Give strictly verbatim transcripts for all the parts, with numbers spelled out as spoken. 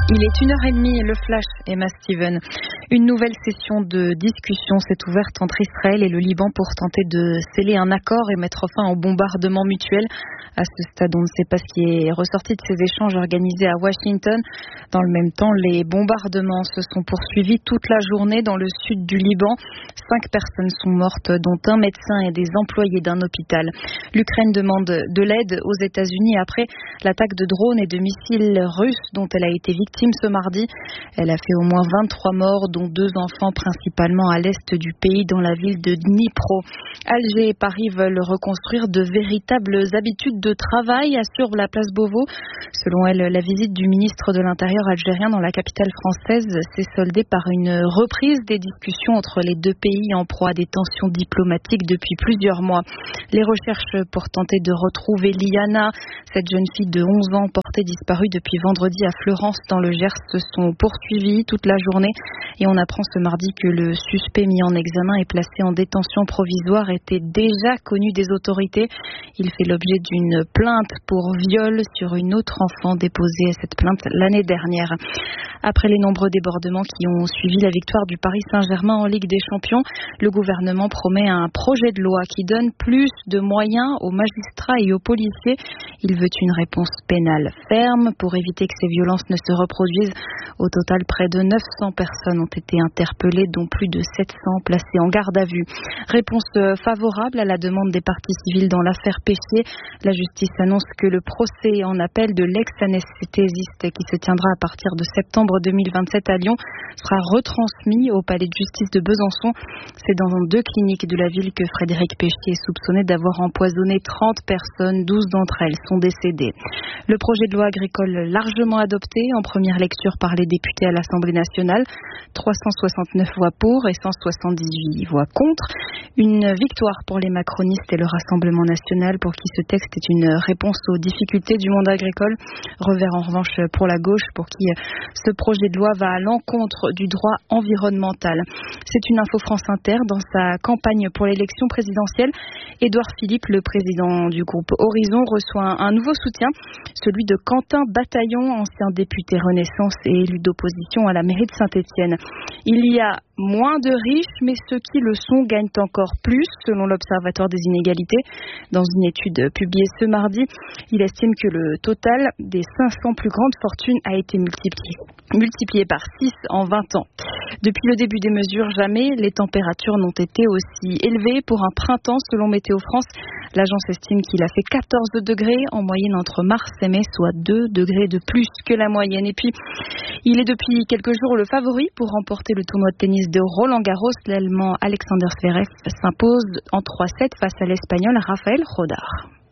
Il est une heure et demie, le flash, Emma Steven. Une nouvelle session de discussion s'est ouverte entre Israël et le Liban pour tenter de sceller un accord et mettre fin au bombardement mutuel. À ce stade, on ne sait pas ce qui est ressorti de ces échanges organisés à Washington. Dans le même temps, les bombardements se sont poursuivis toute la journée dans le sud du Liban. Cinq personnes sont mortes, dont un médecin et des employés d'un hôpital. L'Ukraine demande de l'aide aux États-Unis après l'attaque de drones et de missiles russes dont elle a été victime ce mardi. Elle a fait au moins vingt-trois morts, dont deux enfants, principalement à l'est du pays, dans la ville de Dnipro. Alger et Paris veulent reconstruire de véritables habitudes de travail, assure la place Beauvau. Selon elle, la visite du ministre de l'Intérieur algérien dans la capitale française s'est soldée par une reprise des discussions entre les deux pays en proie à des tensions diplomatiques depuis plusieurs mois. Les recherches pour tenter de retrouver Liana, cette jeune fille de onze ans portée disparue depuis vendredi à Fleurance dans le Gers, se sont poursuivies toute la journée et on apprend ce mardi que le suspect mis en examen et placé en détention provisoire était déjà connu des autorités. Il fait l'objet d'une plainte pour viol sur une autre enfant déposée à cette plainte l'année dernière. Après les nombreux débordements qui ont suivi la victoire du Paris Saint-Germain en Ligue des Champions, le gouvernement promet un projet de loi qui donne plus de moyens aux magistrats et aux policiers. Il veut une réponse pénale ferme pour éviter que ces violences ne se reproduisent. Au total, près de neuf cents personnes ont été interpellées, dont plus de sept cents placées en garde à vue. Réponse favorable à la demande des parties civiles dans l'affaire Pessier. La justice annonce que le procès en appel de l'ex-anesthésiste qui se tiendra à partir de septembre deux mille vingt-sept à Lyon sera retransmis au palais de justice de Besançon. C'est dans deux cliniques de la ville que Frédéric Pessier est soupçonné d'avoir empoisonné trente personnes, douze d'entre elles sont décédées. Le projet de loi agricole largement adopté en première lecture par les députés à l'Assemblée nationale, trois cent soixante-neuf voix pour et cent soixante-dix-huit voix contre. Une victoire pour les macronistes et le Rassemblement national pour qui ce texte est une réponse aux difficultés du monde agricole. Revers en revanche pour la gauche pour qui ce projet de loi va à l'encontre du droit environnemental. C'est une info France Inter. Dans sa campagne pour l'élection présidentielle, Édouard Philippe, le président du groupe Horizon, reçoit un nouveau soutien, celui de Quentin Bataillon, ancien député Renaissance et élu d'opposition à la mairie de Saint-Étienne. Il y a moins de riches, mais ceux qui le sont gagnent encore plus, selon l'Observatoire des inégalités. Dans une étude publiée ce mardi, il estime que le total des cinq cents plus grandes fortunes a été multiplié, multiplié par six en vingt ans. Depuis le début des mesures, jamais les températures n'ont été aussi élevées pour un printemps, selon Météo France. L'agence estime qu'il a fait quatorze degrés en moyenne entre mars et mai, soit deux degrés de plus que la moyenne. Et puis, il est depuis quelques jours le favori pour remporter le tournoi de tennis de Roland-Garros. L'Allemand Alexander Zverev s'impose en trois sept face à l'Espagnol Rafael Rodar.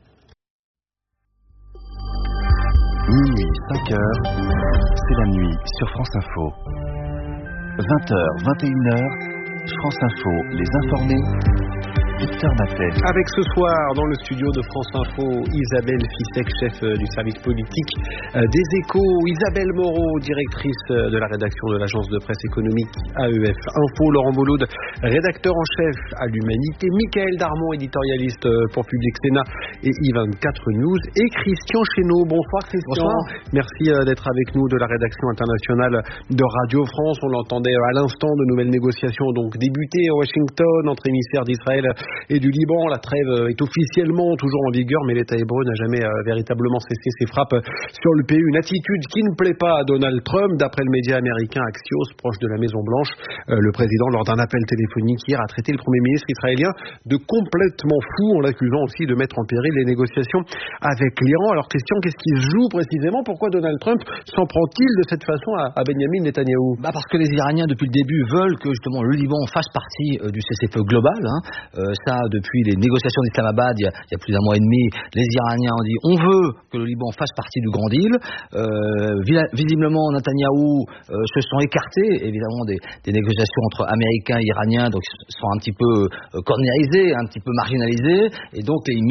Minuit, cinq heures, c'est la nuit sur France Info. vingt heures, vingt et une heures, France Info, les informés. Victor Matet. Avec ce soir dans le studio de France Info, Isabelle Fissek, chef du service politique des Échos, Isabelle Moreau, directrice de la rédaction de l'agence de presse économique A E F Info, Laurent Bouloud, rédacteur en chef à l'Humanité, Michael Darmon, éditorialiste pour Public Sénat et I vingt-quatre News, et Christian Chesneau. Bonsoir Christian. Bonsoir. Merci d'être avec nous de la rédaction internationale de Radio France. On l'entendait à l'instant, de nouvelles négociations donc débutées à Washington entre émissaires d'Israël et du Liban. La trêve est officiellement toujours en vigueur, mais l'État hébreu n'a jamais euh, véritablement cessé ses frappes sur le pays. Une attitude qui ne plaît pas à Donald Trump. D'après le média américain Axios, proche de la Maison-Blanche, euh, le président, lors d'un appel téléphonique hier, a traité le Premier ministre israélien de complètement fou, en l'accusant aussi de mettre en péril les négociations avec l'Iran. Alors Christian, qu'est-ce qui se joue précisément? Pourquoi Donald Trump s'en prend-il de cette façon à, à Benjamin Netanyahou? Bah parce que les Iraniens, depuis le début, veulent que justement le Liban fasse partie euh, du cessez-le-feu global. Hein. Euh, ça, depuis les négociations d'Islamabad, il y, a, il y a plus d'un mois et demi, les Iraniens ont dit on veut que le Liban fasse partie du Grand Deal. Euh, visiblement, Netanyahou euh, se sont écartés, évidemment, des, des négociations entre Américains et Iraniens, donc ils sont un petit peu euh, cornérisés, un petit peu marginalisés, et donc il met une grosse pression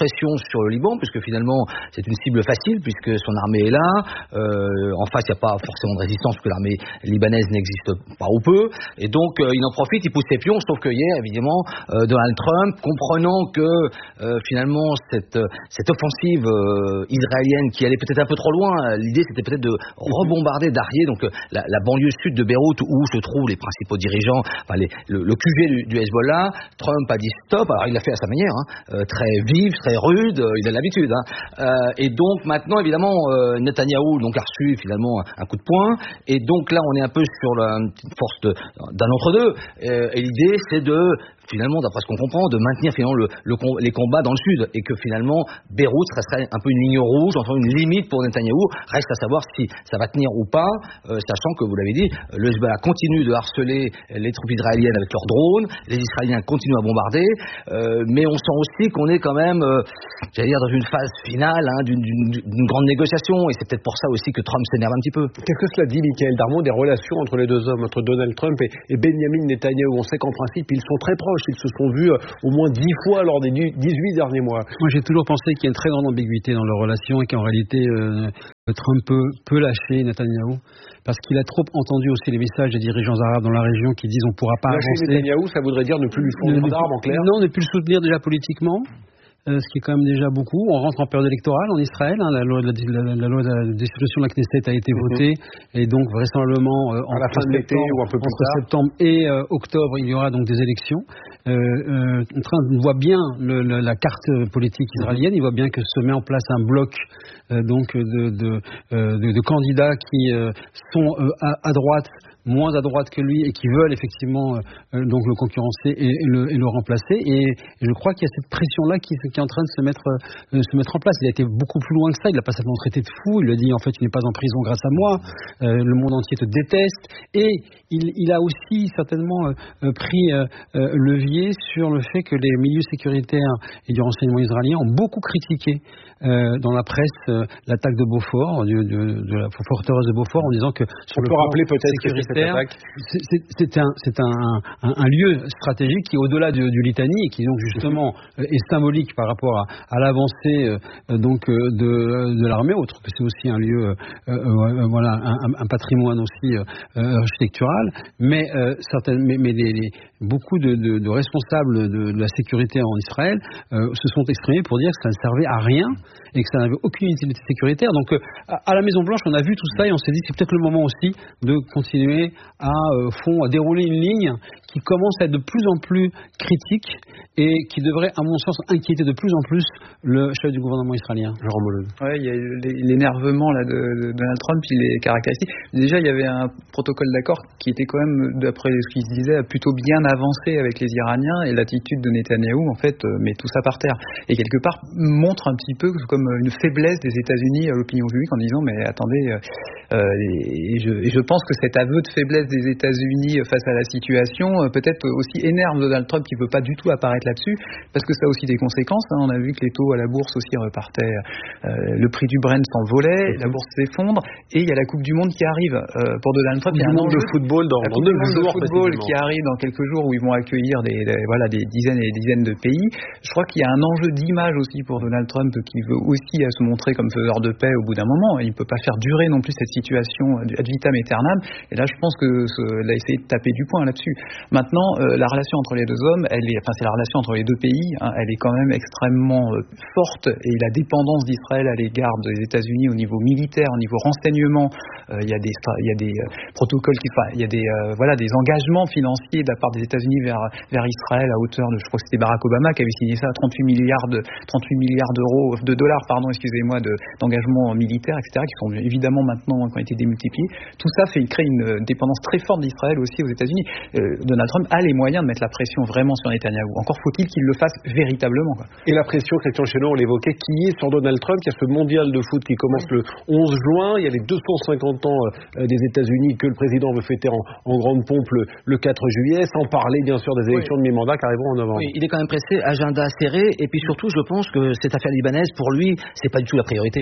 pression sur le Liban, puisque finalement c'est une cible facile, puisque son armée est là. Euh, en face, il n'y a pas forcément de résistance, parce que l'armée libanaise n'existe pas ou peu. Et donc, euh, il en profite, il pousse ses pions. Sauf que hier, évidemment, euh, Donald Trump, comprenant que euh, finalement cette, cette offensive euh, israélienne qui allait peut-être un peu trop loin, l'idée c'était peut-être de rebombarder Darrié, donc euh, la, la banlieue sud de Beyrouth où se trouvent les principaux dirigeants, enfin les, le, le Q G du, du Hezbollah. Trump a dit stop, alors il l'a fait à sa manière, hein, euh, très vive, très rude, euh, il a l'habitude. Hein. Euh, et donc maintenant, évidemment, euh, Netanyahou donc, a reçu finalement un, un coup de poing, et donc là on est un peu sur la une petite force de, d'un entre-deux, euh, et l'idée c'est de finalement, d'après ce qu'on comprend, de maintenir finalement le, le, les combats dans le sud, et que finalement Beyrouth resterait un peu une ligne rouge, enfin une limite pour Netanyahou. Reste à savoir si ça va tenir ou pas, euh, sachant que, vous l'avez dit, le Hezbollah continue de harceler les troupes israéliennes avec leurs drones, les Israéliens continuent à bombarder, euh, mais on sent aussi qu'on est quand même, euh, j'allais dire, dans une phase finale hein, d'une, d'une, d'une grande négociation, et c'est peut-être pour ça aussi que Trump s'énerve un petit peu. Qu'est-ce que cela dit, Michael Darmon, des relations entre les deux hommes, entre Donald Trump et, et Benjamin Netanyahou? On sait qu'en principe, ils sont très proches. Ils se sont vus au moins dix fois lors des dix-huit derniers mois. Moi, j'ai toujours pensé qu'il y a une très grande ambiguïté dans leur relation et qu'en réalité, euh, Trump peut, peut lâcher Netanyahou parce qu'il a trop entendu aussi les messages des dirigeants arabes dans la région qui disent on ne pourra pas lâcher avancer. Netanyahou, ça voudrait dire ne plus lui fournir d'armes, en clair? Non, ne plus le soutenir déjà politiquement. Euh, ce qui est quand même déjà beaucoup. On rentre en période électorale en Israël. Hein, la loi de la, la, la loi de la destitution de la Knesset a été mm-hmm. votée, et donc vraisemblablement euh, à la fin de l'été ou un peu plus entre tard. septembre et euh, octobre, il y aura donc des élections. Euh, euh, Trump voit bien le, le, la carte politique israélienne. Il voit bien que se met en place un bloc euh, donc de, de, euh, de, de candidats qui euh, sont euh, à, à droite, moins à droite que lui, et qui veulent effectivement euh, donc le concurrencer et, et, le, et le remplacer. Et, et je crois qu'il y a cette pression-là qui, qui est en train de se mettre, euh, se mettre en place. Il a été beaucoup plus loin que ça. Il l'a pas simplement traité de fou. Il a dit en fait tu n'es pas en prison grâce à moi. Euh, le monde entier te déteste. Et il, il a aussi certainement euh, pris euh, euh, levier sur le fait que les milieux sécuritaires et du renseignement israélien ont beaucoup critiqué euh, dans la presse euh, l'attaque de Beaufort, de, de, de la forteresse de Beaufort, en disant que sur On le peut plan rappeler peut-être sécuritaire, c'est, c'est, c'est, un, c'est un, un, un lieu stratégique qui est au-delà du, du Litanie et qui donc justement euh, est symbolique par rapport à, à l'avancée euh, donc euh, de, de l'armée, autre que c'est aussi un lieu, euh, euh, voilà, un, un patrimoine aussi euh, architectural, mais euh, certaines, mais, mais les, les, beaucoup de, de, de responsables de, de la sécurité en Israël euh, se sont exprimés pour dire que ça ne servait à rien et que ça n'avait aucune utilité sécuritaire. Donc euh, à la Maison Blanche, on a vu tout ça et on s'est dit c'est peut-être le moment aussi de continuer à euh, fond à dérouler une ligne qui commence à être de plus en plus critique et qui devrait, à mon sens, inquiéter de plus en plus le chef du gouvernement israélien. Jérôme Moleux. Ouais, il y a l'énervement là de, de Donald Trump, il est caractéristique. Déjà, il y avait un protocole d'accord qui était quand même, d'après ce qu'il se disait, plutôt bien avancé avec les Iraniens, et l'attitude de Netanyahou, en fait, met tout ça par terre. Et quelque part, montre un petit peu comme une faiblesse des États-Unis à l'opinion publique en disant, mais attendez, euh, et, je, et je pense que cet aveu de faiblesse des États-Unis face à la situation, peut-être aussi énerve Donald Trump qui ne veut pas du tout apparaître là-dessus, parce que ça a aussi des conséquences. Hein. On a vu que les taux à la bourse aussi repartaient, euh, le prix du Brent s'envolait, la bourse s'effondre, et il y a la Coupe du Monde qui arrive. Euh, pour Donald Trump, il y a un enjeu de football dans, dans deux jours, de football qui arrive dans quelques jours où ils vont accueillir des, des, voilà, des dizaines et des dizaines de pays. Je crois qu'il y a un enjeu d'image aussi pour Donald Trump qui veut aussi se montrer comme faiseur de paix au bout d'un moment. Il ne peut pas faire durer non plus cette situation ad vitam aeternam. Et là, je pense que ce, il a essayé de taper du poing là-dessus. Maintenant, euh, la relation entre les deux hommes, elle est, enfin, c'est la relation entre les deux pays, hein, elle est quand même extrêmement euh, forte, et la dépendance d'Israël à l'égard des États-Unis au niveau militaire, au niveau renseignement, euh, il y a des, il y a des euh, protocoles qui, enfin, il y a des, euh, voilà, des engagements financiers de la part des États-Unis vers, vers Israël à hauteur de, je crois que c'était Barack Obama qui avait signé ça, à trente-huit milliards de, trente-huit milliards d'euros, de dollars, pardon, excusez-moi, de, d'engagements militaires, et cetera, qui sont évidemment maintenant, qui ont été démultipliés. Tout ça fait créer une dépendance très forte d'Israël aussi aux États-Unis. Euh, Donald Trump a les moyens de mettre la pression vraiment sur Netanyahou. Encore faut-il qu'il le fasse véritablement, quoi. Et la pression, Christian Chesneau, on l'évoquait, qui est sur Donald Trump. Il y a ce mondial de foot qui commence le onze juin. Il y a les deux cent cinquante ans des États-Unis que le président veut fêter en, en grande pompe le, le quatre juillet, sans parler bien sûr des élections oui. de mi-mandat qui arriveront en novembre. Oui, il est quand même pressé, agenda serré, et puis surtout, je pense que cette affaire libanaise, pour lui, c'est pas du tout la priorité.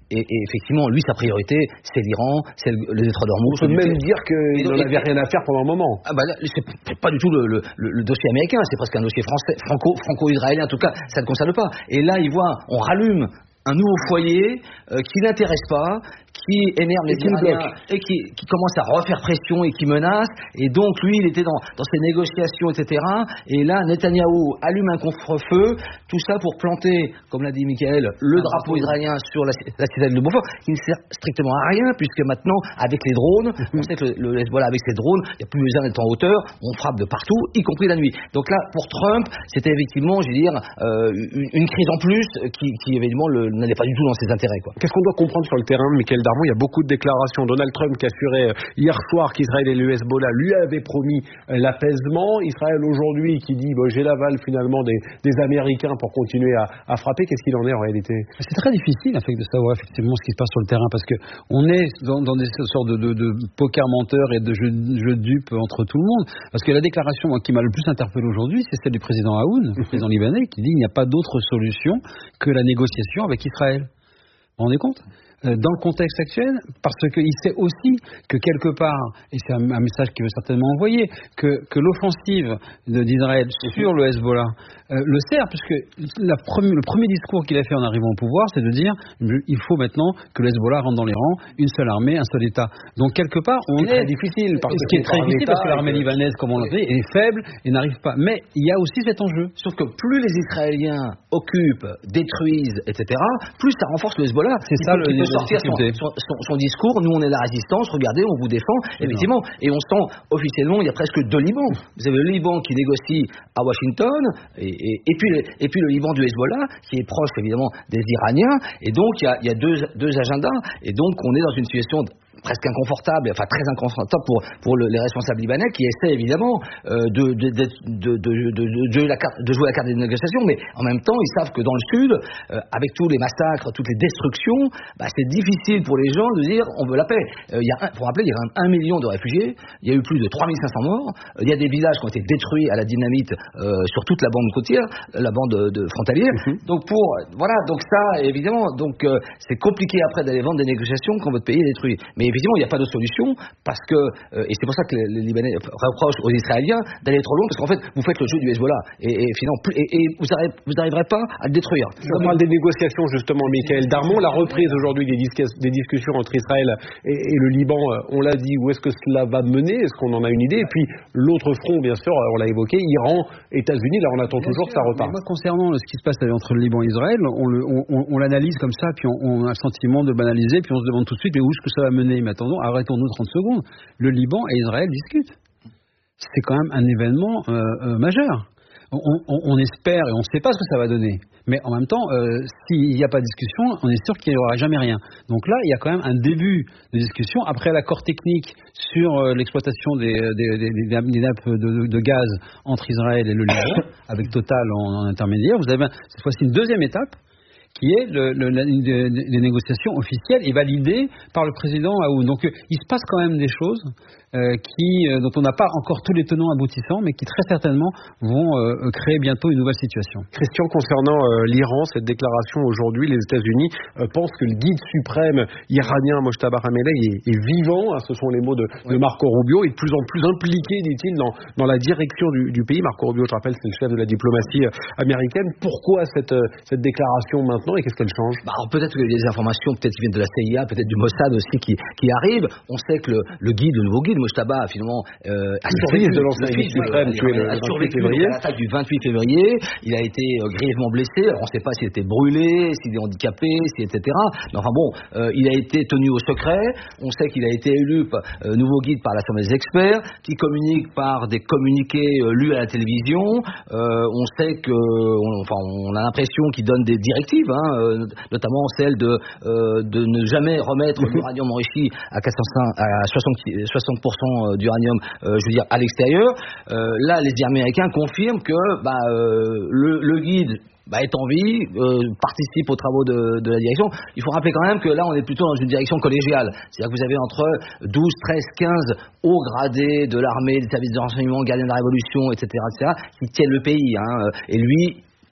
Et, et effectivement, lui, sa priorité, c'est l'Iran, c'est le, le détroit d'Ormuz. On peut même dire qu'il n'en avait rien à faire pendant un moment. Ah bah là, c'est pas du tout le, le, le, le dossier américain, c'est presque un dossier français, franco, franco-israélien, en tout cas, ça ne le concerne pas. Et là, il voit, on rallume un nouveau foyer euh, qui n'intéresse pas, qui énerve les Iraniens et qui, qui commence à refaire pression et qui menace. Et donc, lui, il était dans, dans ces négociations, et cetera. Et là, Netanyahou allume un couvre-feu, tout ça pour planter, comme l'a dit Michael, le drapeau israélien sur la, la citadelle de Beaufort, qui ne sert strictement à rien, puisque maintenant, avec les drones, on sait que le, le Hezbollah, avec ses drones, il n'y a plus besoin d'être en hauteur, on frappe de partout, y compris la nuit. Donc là, pour Trump, c'était effectivement, je veux dire, euh, une, une crise en plus qui, qui évidemment, le, n'allait pas du tout dans ses intérêts, quoi. Qu'est-ce qu'on doit comprendre sur le terrain, Michael Darmon? Il y a beaucoup de déclarations. Donald Trump qui assurait hier soir qu'Israël et le Hezbollah lui avaient promis l'apaisement. Israël aujourd'hui qui dit bon, j'ai l'aval finalement des, des Américains pour continuer à, à frapper. Qu'est-ce qu'il en est en réalité? C'est très difficile en fait, de savoir effectivement ce qui se passe sur le terrain parce qu'on est dans, dans des sortes de, de, de poker menteur et de jeux jeu de dupes entre tout le monde. Parce que la déclaration moi, qui m'a le plus interpellé aujourd'hui, c'est celle du président Aoun, le président libanais, qui dit qu'il n'y a pas d'autre solution que la négociation avec Israël. Vous vous rendez compte ? Dans le contexte actuel, parce qu'il sait aussi que quelque part, et c'est un, un message qu'il veut certainement envoyer, que, que l'offensive de, d'Israël sur le Hezbollah euh, le sert, puisque la premi- le premier discours qu'il a fait en arrivant au pouvoir, c'est de dire il faut maintenant que le Hezbollah rentre dans les rangs, une seule armée, un seul État. Donc quelque part, on est, très difficile, parce ce qui est très difficile parce que l'armée libanaise, comme on l'a dit, est faible et n'arrive pas. Mais il y a aussi cet enjeu. Sauf que plus les Israéliens occupent, détruisent, et cetera, plus ça renforce le Hezbollah. C'est ça le sortir son, son, son, son discours, nous on est la résistance, regardez, on vous défend, effectivement, et on sent officiellement, il y a presque deux Libans. Vous avez le Liban qui négocie à Washington, et, et, et, puis, le, et puis le Liban du Hezbollah, qui est proche évidemment des Iraniens, et donc il y a, il y a deux, deux agendas, et donc on est dans une situation de, presque inconfortable, enfin très inconfortable pour, pour le, les responsables libanais qui essaient évidemment euh, de, de, de, de, de, de, de, jouer la carte, de jouer la carte des négociations, mais en même temps ils savent que dans le sud, euh, avec tous les massacres, toutes les destructions, bah, c'est difficile pour les gens de dire on veut la paix. Euh, il y a un, pour rappeler, il y a un, un million de réfugiés, il y a eu plus de trois mille cinq cents morts, euh, il y a des villages qui ont été détruits à la dynamite euh, sur toute la bande côtière, la bande de, de frontalière. Mm-hmm. Donc pour voilà, donc ça évidemment, donc euh, c'est compliqué après d'aller vendre des négociations quand votre pays est détruit. Mais évidemment, il n'y a pas de solution parce que, euh, et c'est pour ça que les, les Libanais reprochent aux Israéliens d'aller trop loin parce qu'en fait, vous faites le jeu du Hezbollah et, et finalement, et, et vous n'arriverez pas à le détruire. On parle des négociations justement, Michael Darmon, la reprise aujourd'hui des, disques, des discussions entre Israël et, et le Liban, on l'a dit, où est-ce que cela va mener? Est-ce qu'on en a une idée? Et puis l'autre front, bien sûr, on l'a évoqué, Iran, États-Unis, là on attend bien toujours sûr, que ça reparte. Moi, concernant ce qui se passe entre le Liban et Israël, on, le, on, on, on l'analyse comme ça, puis on, on a le sentiment de banaliser, puis on se demande tout de suite, mais où est-ce que ça va mener? Mais attendons, arrêtons-nous trente secondes. Le Liban et Israël discutent. C'est quand même un événement euh, euh, majeur. On, on, on espère et on ne sait pas ce que ça va donner. Mais en même temps, euh, s'il n'y a pas de discussion, on est sûr qu'il n'y aura jamais rien. Donc là, il y a quand même un début de discussion. Après l'accord technique sur euh, l'exploitation des, des, des, des, des nappes de, de gaz entre Israël et le Liban, avec Total en, en intermédiaire, vous avez cette fois-ci une deuxième étape qui est le, le, la, les négociations officielles et validées par le président Aoun. Donc euh, il se passe quand même des choses euh, qui, euh, dont on n'a pas encore tous les tenants aboutissants, mais qui très certainement vont euh, créer bientôt une nouvelle situation. Christian, concernant euh, l'Iran, cette déclaration aujourd'hui, les États-Unis euh, pensent que le guide suprême iranien Mojtaba Khamenei est, est vivant, hein, ce sont les mots de, de Marco Rubio, et de plus en plus impliqué, dit-il, dans, dans la direction du, du pays. Marco Rubio, je rappelle, c'est le chef de la diplomatie américaine. Pourquoi cette, cette déclaration maintenant et qu'est-ce qu'elle change? Bah, alors peut-être qu'il y a des informations, peut-être qui viennent de la C I A, peut-être du Mossad aussi qui, qui arrivent. On sait que le, le guide, le nouveau guide, Mojtaba, finalement, euh, a survécu, de l'ancien guide suprême, tué le vingt-huit février. À l'attaque du vingt-huit février. Il a été euh, grièvement blessé. Alors on ne sait pas s'il était brûlé, s'il est handicapé, s'il, et cetera. Mais enfin bon, euh, il a été tenu au secret. On sait qu'il a été élu euh, nouveau guide par l'Assemblée des experts, qui communique par des communiqués euh, lus à la télévision. Euh, on sait que, on, enfin, on a l'impression qu'il donne des directives. Hein, Euh, notamment celle de, euh, de ne jamais remettre l'uranium enrichi à, à soixante pour cent d'uranium, euh, je veux dire, à l'extérieur. Euh, là, les Américains confirment que bah, euh, le, le guide bah, est en vie, euh, participe aux travaux de, de la direction. Il faut rappeler quand même que là, on est plutôt dans une direction collégiale. C'est-à-dire que vous avez entre douze, treize, quinze hauts gradés de l'armée, des services de renseignement, gardiens de la Révolution, et cetera, et cetera, qui tiennent le pays. Hein. Et lui,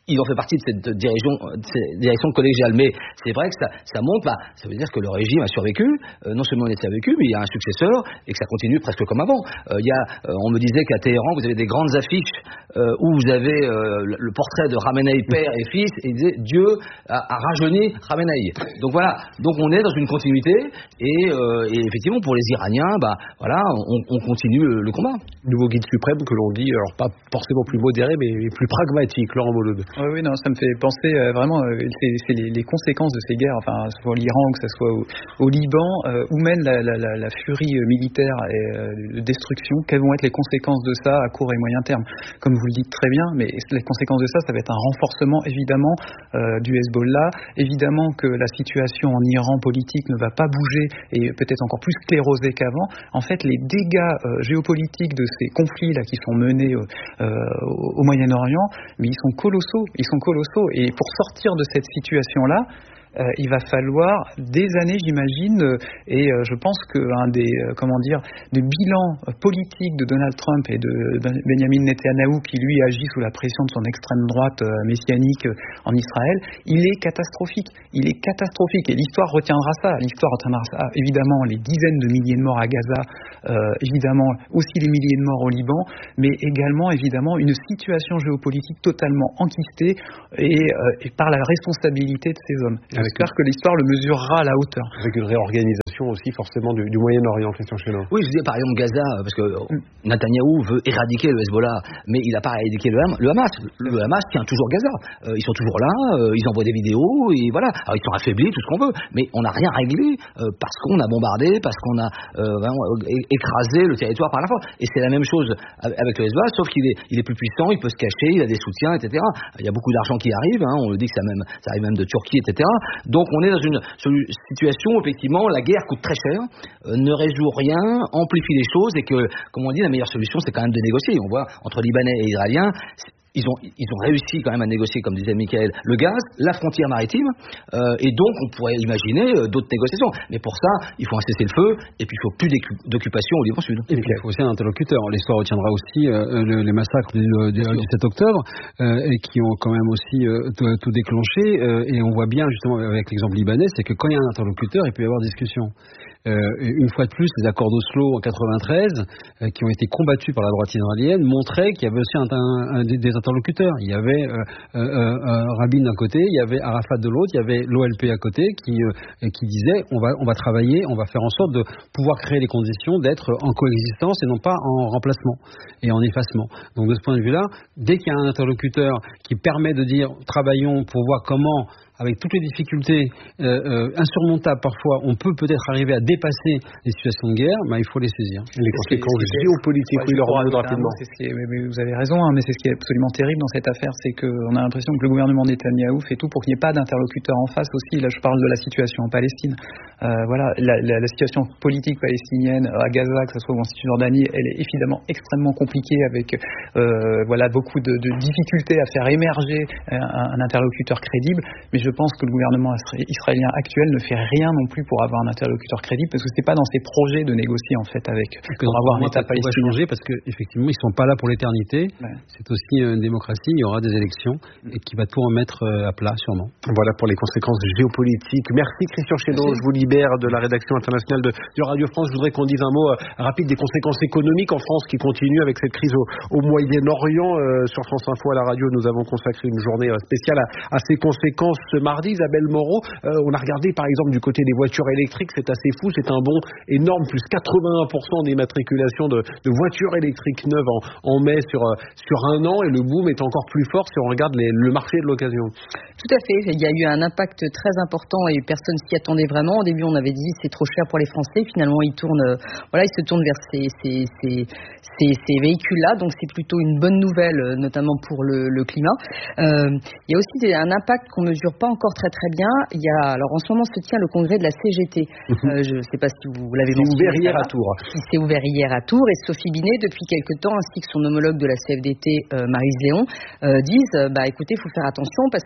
ils ont fait partie de cette direction, de cette direction collégiale. Mais c'est vrai que ça, ça montre, bah, ça veut dire que le régime a survécu. Euh, non seulement il a survécu, mais il y a un successeur et que ça continue presque comme avant. Euh, il y a, euh, on me disait qu'à Téhéran, vous avez des grandes affiches euh, où vous avez euh, le portrait de Khamenei père et fils, et il disait Dieu a, a rajeuni Khamenei. Donc voilà. Donc on est dans une continuité et, euh, et effectivement pour les Iraniens, bah voilà, on, on continue le, le combat. Nouveau guide suprême que l'on dit, alors pas forcément plus modéré, mais plus pragmatique, Laurent Mauloud. Oui, oui, non, ça me fait penser euh, vraiment, euh, c'est, c'est les, les conséquences de ces guerres, enfin, que ce soit l'Iran, que ce soit au, au Liban, euh, où mène la, la, la, la furie militaire et euh, de destruction, quelles vont être les conséquences de ça à court et moyen terme. Comme vous le dites très bien, mais les conséquences de ça, ça va être un renforcement évidemment euh, du Hezbollah, évidemment que la situation en Iran politique ne va pas bouger et peut-être encore plus sclérosée qu'avant. En fait, les dégâts euh, géopolitiques de ces conflits là qui sont menés euh, euh, au, au Moyen-Orient, mais ils sont colossaux, ils sont colossaux. Et pour sortir de cette situation-là, Euh, il va falloir des années, j'imagine, euh, et euh, je pense qu'un des, euh, comment dire, des bilans euh, politiques de Donald Trump et de Benjamin Netanyahou, qui lui agit sous la pression de son extrême droite euh, messianique euh, en Israël, il est catastrophique. Il est catastrophique, et l'histoire retiendra ça. L'histoire retiendra ça. Évidemment, les dizaines de milliers de morts à Gaza, euh, évidemment aussi les milliers de morts au Liban, mais également, évidemment, une situation géopolitique totalement enquistée et, euh, et par la responsabilité de ces hommes. J'espère que l'histoire le mesurera à la hauteur. Avec une réorganisation aussi forcément du, du Moyen-Orient, Christian Chesneau. Oui, je disais par exemple Gaza, parce que Netanyahou veut éradiquer le Hezbollah, mais il n'a pas éradiqué le, Ham- le Hamas. Le Hamas tient toujours Gaza. Euh, ils sont toujours là, euh, ils envoient des vidéos, et voilà. Alors ils sont affaiblis, tout ce qu'on veut, mais on n'a rien réglé euh, parce qu'on a bombardé, parce qu'on a euh, vraiment écrasé le territoire par la force. Et c'est la même chose avec le Hezbollah, sauf qu'il est, il est plus puissant, il peut se cacher, il a des soutiens, et cetera. Il y a beaucoup d'argent qui arrive, hein, on le dit que ça, même, ça arrive même de Turquie, et cetera. Donc on est dans une, une situation où effectivement la guerre coûte très cher, euh, ne résout rien, amplifie les choses et que, comme on dit, la meilleure solution c'est quand même de négocier. On voit entre Libanais et Israéliens, ils ont, ils ont réussi quand même à négocier, comme disait Michael, le gaz, la frontière maritime, euh, et donc on pourrait imaginer euh, d'autres négociations. Mais pour ça, il faut un cessez-le-feu et puis il ne faut plus d'occupation au Liban Sud. Et puis il faut aussi un interlocuteur. L'histoire retiendra aussi euh, le, les massacres du, du, du sept octobre euh, et qui ont quand même aussi euh, tout, tout déclenché. Euh, et on voit bien justement avec l'exemple libanais, c'est que quand il y a un interlocuteur, il peut y avoir discussion. Euh, une fois de plus, les accords d'Oslo en quatre-vingt-treize, euh, qui ont été combattus par la droite israélienne, montraient qu'il y avait aussi un, un, un, des interlocuteurs. Il y avait euh, euh, euh, Rabin d'un côté, il y avait Arafat de l'autre, il y avait l'O L P à côté, qui, euh, qui disait on va, on va travailler, on va faire en sorte de pouvoir créer les conditions d'être en coexistence et non pas en remplacement et en effacement. Donc de ce point de vue-là, dès qu'il y a un interlocuteur qui permet de dire travaillons pour voir comment, avec toutes les difficultés euh, euh, insurmontables parfois, on peut peut-être arriver à dépasser les situations de guerre, bah, il faut les saisir. Les conséquences géopolitiques, oui, leur rôle rapidement. C'est ce qui est, mais vous avez raison, hein, mais c'est ce qui est absolument terrible dans cette affaire, c'est qu'on a l'impression que le gouvernement Netanyahou fait tout pour qu'il n'y ait pas d'interlocuteur en face aussi. Là, je parle de la situation en Palestine. Euh, voilà, la, la, la situation politique palestinienne à Gaza, que ce soit ou en Cisjordanie, elle est évidemment extrêmement compliquée avec euh, voilà, beaucoup de, de difficultés à faire émerger un, un interlocuteur crédible. Mais je pense que le gouvernement israélien actuel ne fait rien non plus pour avoir un interlocuteur crédible, parce que c'est pas dans ses projets de négocier en fait avec pour avoir un État palestinien. Ça va changer parce qu'effectivement ils sont pas là pour l'éternité. Ouais. C'est aussi une démocratie, il y aura des élections et qui va tout remettre à plat sûrement. Voilà pour les conséquences géopolitiques. Merci Christian Chesneau, je vous libère de la rédaction internationale de, de Radio France. Je voudrais qu'on dise un mot euh, rapide des conséquences économiques en France qui continue avec cette crise au, au Moyen-Orient. Euh, sur France Info à la radio, nous avons consacré une journée euh, spéciale à, à ces conséquences. Mardi, Isabelle Moreau, euh, on a regardé par exemple du côté des voitures électriques, c'est assez fou, c'est un bond énorme, plus quatre-vingt-un pour cent des matriculations de, de voitures électriques neuves en, en mai sur, euh, sur un an, et le boom est encore plus fort si on regarde les, le marché de l'occasion. Tout à fait, il y a eu un impact très important et personne s'y attendait vraiment. Au début on avait dit c'est trop cher pour les Français, finalement ils tournent, voilà, ils se tournent vers ces, ces, ces, ces, ces véhicules-là, donc c'est plutôt une bonne nouvelle, notamment pour le, le climat. Euh, il y a aussi des, un impact qu'on mesure pas encore très très bien. Il y a, alors en ce moment se tient le congrès de la C G T. Mmh. Euh, je ne sais pas si vous l'avez mentionné. C'est ouvert hier à Tours. Il s'est ouvert hier à Tours et Sophie Binet, depuis quelque temps, ainsi que son homologue de la C F D T, euh, Maryse Léon, euh, disent, bah écoutez, il faut faire attention parce que le coût de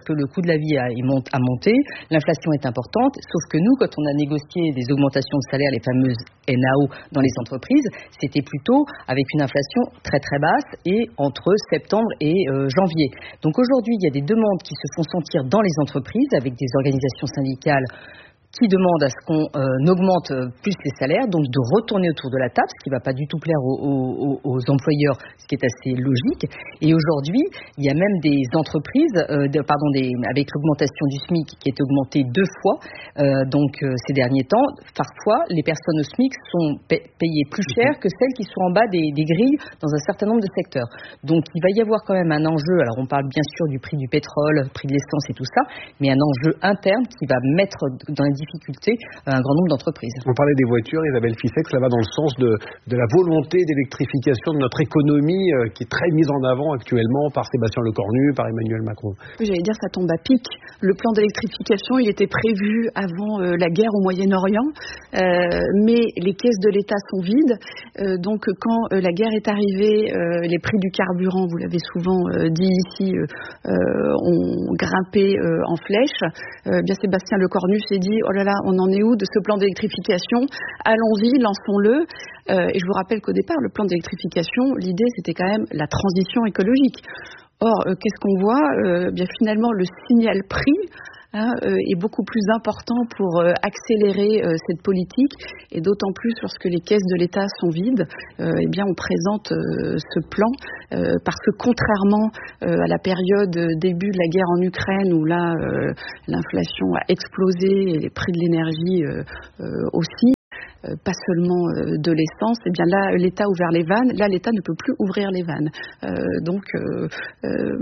de la vie a, a monté, l'inflation est importante, sauf que nous, quand on a négocié des augmentations de salaire, les fameuses N A O dans les entreprises, c'était plutôt avec une inflation très très basse et entre septembre et euh, janvier. Donc aujourd'hui, il y a des demandes qui se font sentir dans les entreprises avec des organisations syndicales qui demande à ce qu'on euh, augmente plus les salaires, donc de retourner autour de la table, ce qui ne va pas du tout plaire aux, aux, aux employeurs, ce qui est assez logique. Et aujourd'hui, il y a même des entreprises, euh, de, pardon, des, avec l'augmentation du SMIC qui est augmentée deux fois, euh, donc euh, ces derniers temps, parfois les personnes au SMIC sont payées plus cher que celles qui sont en bas des, des grilles dans un certain nombre de secteurs. Donc il va y avoir quand même un enjeu, alors on parle bien sûr du prix du pétrole, prix de l'essence et tout ça, mais un enjeu interne qui va mettre dans les difficultés un grand nombre d'entreprises. On parlait des voitures, Isabelle Fissek, cela va dans le sens de, de la volonté d'électrification de notre économie euh, qui est très mise en avant actuellement par Sébastien Lecornu, par Emmanuel Macron. J'allais dire, ça tombe à pic. Le plan d'électrification, il était prévu avant euh, la guerre au Moyen-Orient, euh, mais les caisses de l'État sont vides. Euh, donc quand euh, la guerre est arrivée, euh, les prix du carburant, vous l'avez souvent euh, dit ici, euh, euh, ont grimpé euh, en flèche. Euh, bien Sébastien Lecornu s'est dit, oh là là, on en est où de ce plan d'électrification? Allons-y, lançons-le. Euh, et je vous rappelle qu'au départ, le plan d'électrification, l'idée, c'était quand même la transition écologique. Or, euh, qu'est-ce qu'on voit euh, Bien finalement, le signal prix hein, euh, est beaucoup plus important pour euh, accélérer euh, cette politique, et d'autant plus lorsque les caisses de l'État sont vides. Euh, eh bien, on présente euh, ce plan euh, parce que contrairement euh, à la période euh, début de la guerre en Ukraine où là euh, l'inflation a explosé et les prix de l'énergie euh, euh, aussi. Euh, pas seulement euh, de l'essence, et eh bien là l'État a ouvert les vannes, là l'État ne peut plus ouvrir les vannes. Euh, donc euh, euh,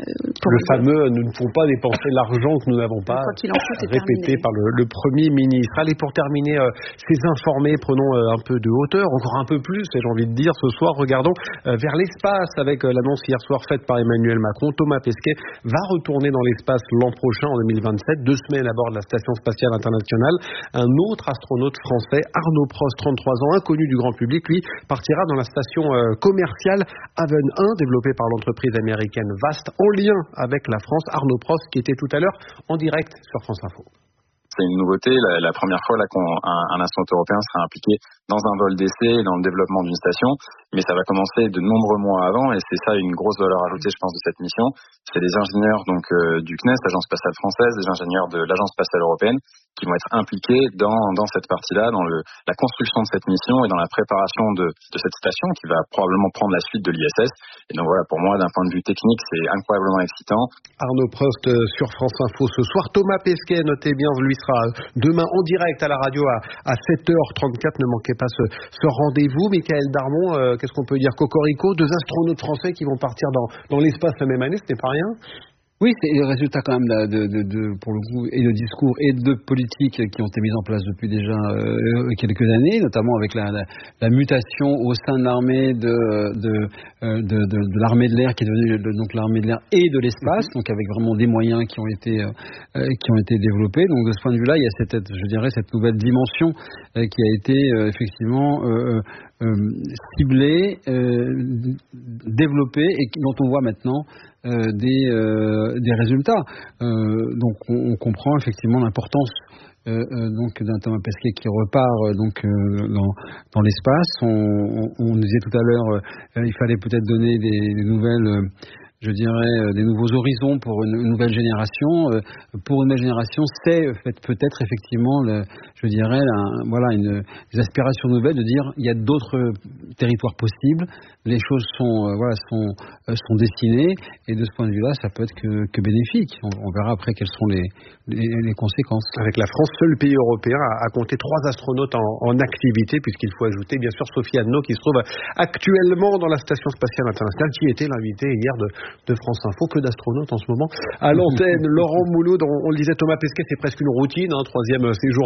le fameux nous ne faut pas dépenser l'argent que nous n'avons pas, répété par le, le Premier ministre. Allez, pour terminer, euh, ces informés, prenons euh, un peu de hauteur, encore un peu plus, j'ai envie de dire, ce soir, regardons euh, vers l'espace avec euh, l'annonce hier soir faite par Emmanuel Macron. Thomas Pesquet va retourner dans l'espace l'an prochain, en deux mille vingt-sept, deux semaines à bord de la Station spatiale internationale. Un autre astronaute français, Arnaud Prost, trente-trois ans, inconnu du grand public, lui, partira dans la station euh, commerciale Haven un, développée par l'entreprise américaine Vast, en lien avec la France. Arnaud Prost, qui était tout à l'heure en direct sur France Info. C'est une nouveauté, la, la première fois là qu'un un astronaute européen sera impliqué dans un vol d'essai, dans le développement d'une station, mais ça va commencer de nombreux mois avant, et c'est ça une grosse valeur ajoutée, je pense, de cette mission. C'est les ingénieurs donc euh, du C N E S, l'Agence spatiale française, les ingénieurs de l'Agence spatiale européenne, qui vont être impliqués dans, dans cette partie-là, dans le, la construction de cette mission et dans la préparation de, de cette station qui va probablement prendre la suite de l'I S S. Et donc voilà, pour moi, d'un point de vue technique, c'est incroyablement excitant. Arnaud Prost euh, sur France Info ce soir. Thomas Pesquet, notez bien, lui sera demain en direct à la radio à, à sept heures trente-quatre. Ne manquez pas ce, ce rendez-vous. Michael Darmon, euh, qu'est-ce qu'on peut dire? Cocorico, deux astronautes français qui vont partir dans, dans l'espace la même année, ce n'est pas rien. Oui, c'est le résultat quand même de, de, de, pour le coup, et de discours et de politiques qui ont été mises en place depuis déjà euh, quelques années, notamment avec la, la, la mutation au sein de l'armée de, de, de, de, de l'armée de l'air qui est devenue donc l'armée de l'air et de l'espace, donc avec vraiment des moyens qui ont été euh, qui ont été développés. Donc de ce point de vue-là, il y a cette, je dirais, cette nouvelle dimension euh, qui a été euh, effectivement euh, euh, ciblée, euh, développée et dont on voit maintenant Euh, des, euh, des résultats. Euh, donc on, on comprend effectivement l'importance euh, euh, donc d'un Thomas Pesquet qui repart euh, donc euh, dans, dans l'espace. On, on, on disait tout à l'heure, euh, il fallait peut-être donner des, des nouvelles. Euh, je dirais, euh, des nouveaux horizons pour une, une nouvelle génération. Euh, pour une nouvelle génération, c'est peut-être effectivement, le, je dirais, la, voilà, une, des aspirations nouvelles de dire il y a d'autres territoires possibles, les choses sont, euh, voilà, sont, euh, sont dessinées, et de ce point de vue-là, ça peut être que, que bénéfique. On, on verra après quelles sont les, les, les conséquences. Avec la France, seul pays européen à, à compter trois astronautes en, en activité, puisqu'il faut ajouter bien sûr Sophie Anneau qui se trouve actuellement dans la Station spatiale internationale, qui était l'invité hier de de France Info. Que d'astronautes en ce moment à l'antenne. Laurent Mouloud, on, on le disait, Thomas Pesquet, c'est presque une routine, hein, troisième séjour pour lui dans,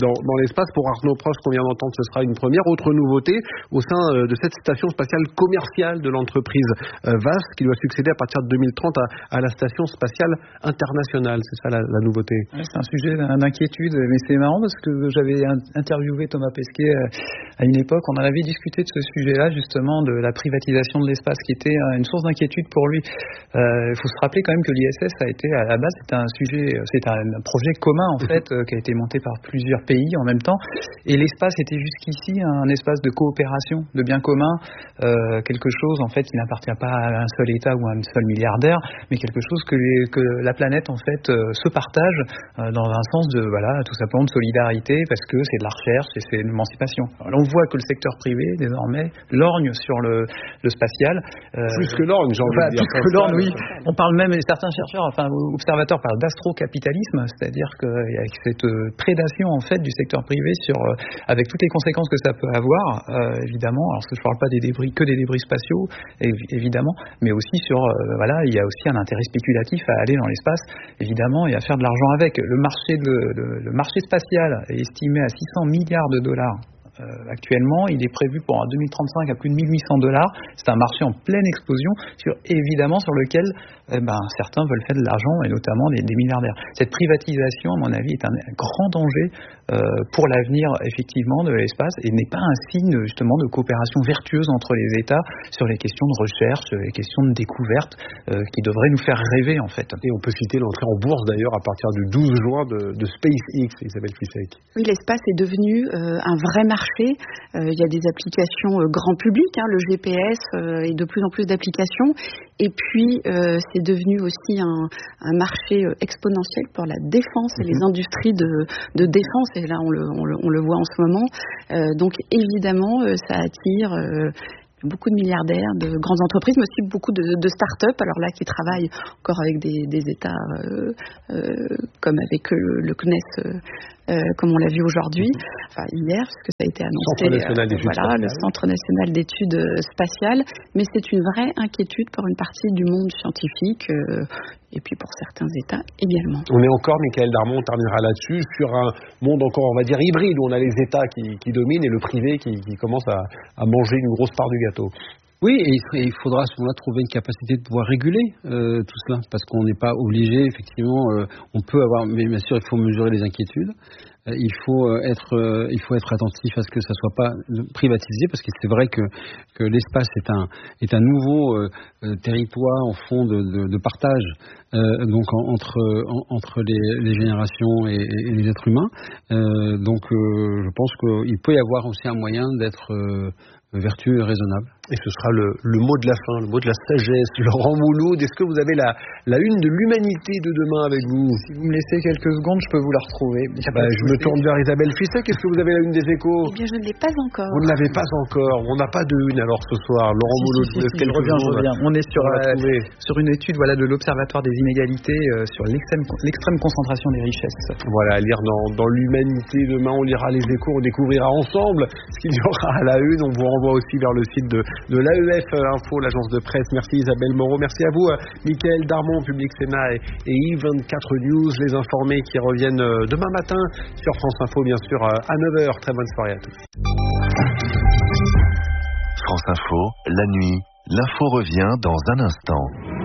dans, dans l'espace. Pour Arnaud Prost, qu'on vient d'entendre, ce sera une première. Autre nouveauté au sein de cette station spatiale commerciale de l'entreprise V A S, qui doit succéder à partir de deux mille trente à, à la station spatiale internationale. C'est ça la, la nouveauté. Ouais, c'est un sujet d'inquiétude, mais c'est marrant parce que j'avais interviewé Thomas Pesquet à une époque. On en avait discuté de ce sujet-là, justement, de la privatisation de l'espace, qui était une source d'inquiétude pour lui. Il euh, faut se rappeler quand même que l'I S S a été, à la base, c'était un sujet, c'est un projet commun, en fait, euh, qui a été monté par plusieurs pays en même temps. Et l'espace était jusqu'ici un espace de coopération, de bien commun, euh, quelque chose, en fait, qui n'appartient pas à un seul État ou à un seul milliardaire, mais quelque chose que, les, que la planète, en fait, euh, se partage euh, dans un sens de, voilà, tout simplement de solidarité, parce que c'est de la recherche et c'est une émancipation. Alors, on voit que le secteur privé, désormais, lorgne sur le, le spatial. Euh, plus que lorgne, j'ai envie enfin, de dire. Plus que lorgne, oui. On parle même, et certains chercheurs, enfin, observateurs parlent d'astro-capitalisme, c'est-à-dire qu'avec cette prédation, en fait, du secteur privé sur, euh, avec toutes les conséquences que ça peut avoir, euh, évidemment, alors je ne parle pas des débris, que des débris spatiaux, évidemment, mais aussi sur, euh, voilà, il y a aussi un intérêt spéculatif à aller dans l'espace, évidemment, et à faire de l'argent avec. Le marché, de, le, le marché spatial est estimé à six cents milliards de dollars. Euh, actuellement, il est prévu pour deux mille trente-cinq à plus de mille huit cents dollars. C'est un marché en pleine explosion, sur, évidemment sur lequel eh ben, certains veulent faire de l'argent, et notamment des, des milliardaires. Cette privatisation, à mon avis, est un, un grand danger euh, pour l'avenir, effectivement, de l'espace, et n'est pas un signe, justement, de coopération vertueuse entre les États sur les questions de recherche, les questions de découverte, euh, qui devraient nous faire rêver, en fait. Et on peut citer l'entrée en bourse, d'ailleurs, à partir du douze juin de, de SpaceX, Isabelle Fissek. Oui, l'espace est devenu euh, un vrai marché. Euh, il y a des applications euh, grand public, hein, le G P S euh, et de plus en plus d'applications. Et puis, euh, c'est devenu aussi un, un marché euh, exponentiel pour la défense et mm-hmm. les industries de, de défense. Et là, on le, on le, on le voit en ce moment. Euh, donc, évidemment, euh, ça attire... Euh, beaucoup de milliardaires, de grandes entreprises, mais aussi beaucoup de, de start-up, alors là, qui travaillent encore avec des, des États euh, euh, comme avec le, le C N E S, euh, euh, comme on l'a vu aujourd'hui, enfin hier, parce que ça a été annoncé, Centre national euh, d'études voilà, spatiales. le Centre national d'études spatiales, mais c'est une vraie inquiétude pour une partie du monde scientifique, euh, et puis pour certains États également. On est encore, Michaël Darmon, on terminera là-dessus, sur un monde encore, on va dire, hybride, où on a les États qui, qui dominent et le privé qui, qui commence à, à manger une grosse part du gâteau. Oui, et il faudra à ce moment-là trouver une capacité de pouvoir réguler euh, tout cela, parce qu'on n'est pas obligé, effectivement, euh, on peut avoir, mais bien sûr, il faut mesurer les inquiétudes. Euh, il faut être, euh, il faut être attentif à ce que ça soit pas privatisé, parce que c'est vrai que que l'espace est un est un nouveau euh, territoire en fond de, de, de partage, euh, donc en, entre en, entre les, les générations et, et les êtres humains. Euh, donc, euh, je pense qu'il peut y avoir aussi un moyen d'être euh, vertueux et raisonnable. Et ce sera le, le mot de la fin, le mot de la sagesse. Laurent Mouloud, est-ce que vous avez la, la une de l'humanité de demain avec vous? Si vous me laissez quelques secondes, je peux vous la retrouver. Bah, je me tourne vers Isabelle Fissek. Est-ce que vous avez la une des Échos? Eh bien, je ne l'ai pas encore. Vous ne l'avez pas encore. On n'a pas de une alors ce soir. Laurent si, Mouloud, si, si, si, je reviens, je reviens. On est sur, euh, sur une étude voilà, de l'Observatoire des inégalités euh, sur l'extrême, l'extrême concentration des richesses. Voilà, à lire dans, dans l'humanité demain. On lira les Échos, on découvrira ensemble ce qu'il y aura à la une. On vous renvoie aussi vers le site de, de l'A E F Info, l'agence de presse. Merci Isabelle Moreau, merci à vous Michaël Darmon, Public Sénat et, et I vingt-quatre News, les informés qui reviennent demain matin sur France Info, bien sûr, à neuf heures. Très bonne soirée à tous. France Info, la nuit, l'info revient dans un instant.